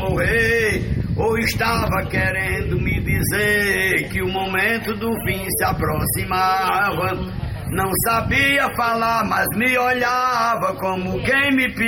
morrer, ou estava querendo me dizer que o momento do fim se aproximava. Não sabia falar, mas me olhava como quem me